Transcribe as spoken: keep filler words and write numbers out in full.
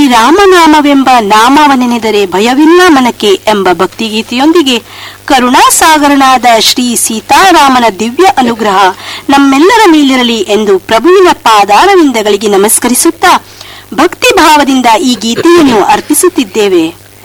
ರಾಮನಾಮವೆಂಬ ನಾಮವನೆನೆದರೆ ಭಯವಿಲ್ಲ ಮನಕ್ಕೆ ಎಂಬ ಭಕ್ತಿಗೀತೆಯೊಂದಿಗೆ ಕರುಣಾಸಾಗರನಾದ ಶ್ರೀ ಸೀತಾರಾಮನ ದಿವ್ಯ ಅನುಗ್ರಹ ನಮ್ಮೆಲ್ಲರ ಮೇಲಿರಲಿ ಎಂದು ಪ್ರಭುವಿನ ಪಾದಾರವಿಂದಗಳಿಗೆ ನಮಸ್ಕರಿಸುತ್ತಾ ಭಕ್ತಿ ಭಾವದಿಂದ ಈ ಗೀತೆಯನ್ನು ಅರ್ಪಿಸುತ್ತಿದ್ದೇವೆ.